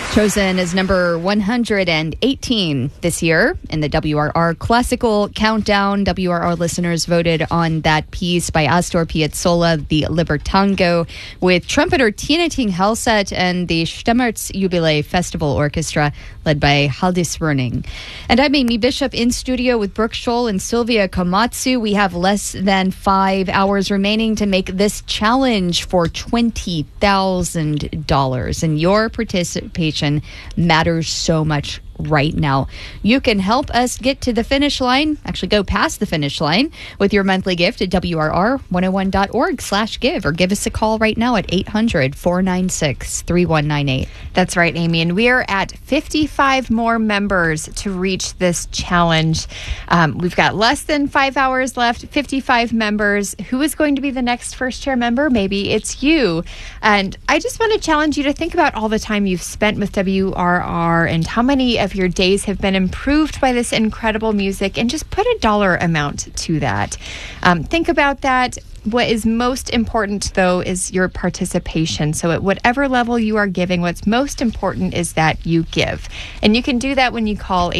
Chosen as number 118 this year in the WRR Classical Countdown. WRR listeners voted on that piece by Astor Piazzolla, the Libertango, with trumpeter Tina Ting Hellset and the Stemmertsjubilee Festival Orchestra, led by Haldis Röning. And I'm Amy Bishop in studio with Brooke Scholl and Sylvia Komatsu. We have less than 5 hours remaining to make this challenge for $20,000. And your participation matters so much right now. You can help us get to the finish line, actually go past the finish line with your monthly gift at WRR101.org/give, or give us a call right now at 800-496-3198. That's right, Amy. And we are at 55 more members to reach this challenge. We've got less than 5 hours left, 55 members. Who is going to be the next first chair member? Maybe it's you. And I just want to challenge you to think about all the time you've spent with WRR and how many of your days have been improved by this incredible music, and just put a dollar amount to that. Think about that. What is most important, though, is your participation. So at whatever level you are giving, what's most important is that you give. And you can do that when you call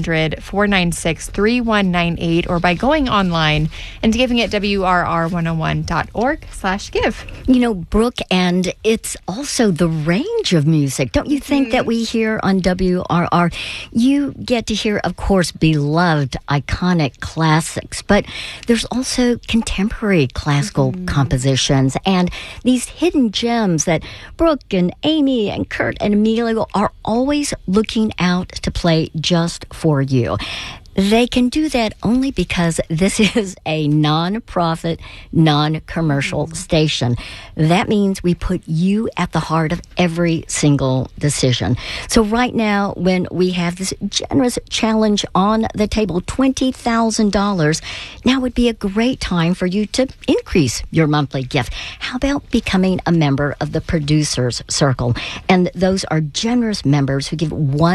800-496-3198 or by going online and giving at WRR101.org/give. You know, Brooke, and it's also the range of music. Don't you think that we hear on WRR, you get to hear, of course, beloved, iconic classics, but there's also contemporary classical compositions and these hidden gems that Brooke and Amy and Kurt and Emilio are always looking out to play just for you. They can do that only because this is a non-profit, non-commercial station. That means we put you at the heart of every single decision. So right now, when we have this generous challenge on the table, $20,000, now would be a great time for you to increase your monthly gift. How about becoming a member of the Producers Circle? And those are generous members who give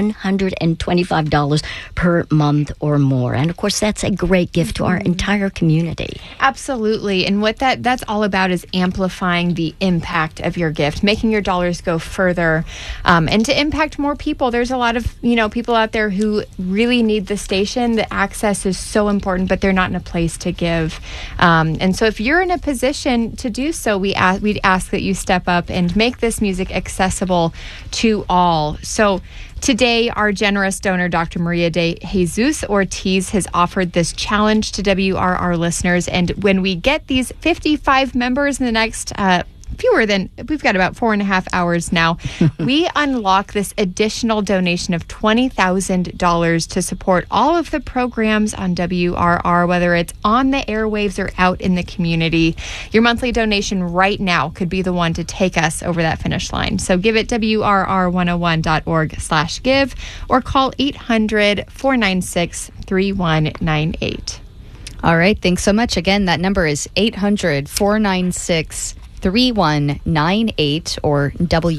$125 per month or more. And of course, that's a great gift to our entire community. Absolutely. And what that's all about is amplifying the impact of your gift, making your dollars go further, and to impact more people. There's a lot of, people out there who really need the station. The access is so important, but they're not in a place to give. And so if you're in a position to do so, we'd ask that you step up and make this music accessible to all. So today, our generous donor, Dr. Maria de Jesus Ortiz, has offered this challenge to WRR listeners. And when we get these 55 members in the next we've got about 4.5 hours now, we unlock this additional donation of $20,000 to support all of the programs on WRR, whether it's on the airwaves or out in the community. Your monthly donation right now could be the one to take us over that finish line. So give it WRR101.org/give or call 800-496-3198. All right. Thanks so much. Again, that number is 800-496-3198 or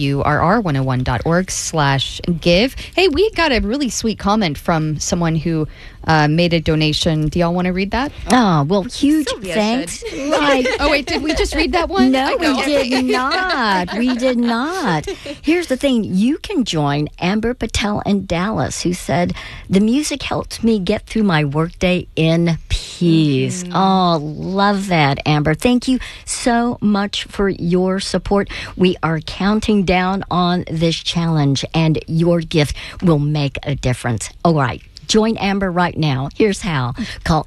WRR101.org/give. Hey, we got a really sweet comment from someone who made a donation. Do y'all want to read that? Oh, well, huge Sylvia thanks. should. Right. Oh, wait, did we just read that one? No, we did not. We did not. Here's the thing. You can join Amber Patel in Dallas, who said, the music helps me get through my workday in peace. Oh, love that, Amber. Thank you so much for your support. We are counting down on this challenge, and your gift will make a difference. All right. Join Amber right now. Here's how. Call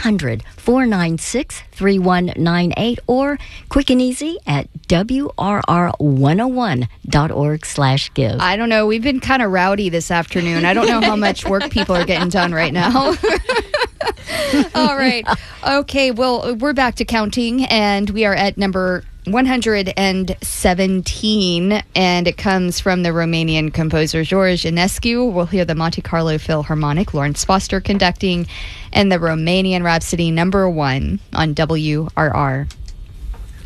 800-496-3198 or quick and easy at WRR101.org/give. I don't know. We've been kind of rowdy this afternoon. I don't know how much work people are getting done right now. All right. Okay. Well, we're back to counting, and we are at number 117, and it comes from the Romanian composer George Enescu. We'll hear the Monte Carlo Philharmonic, Lawrence Foster conducting, and the Romanian Rhapsody number 1 on WRR.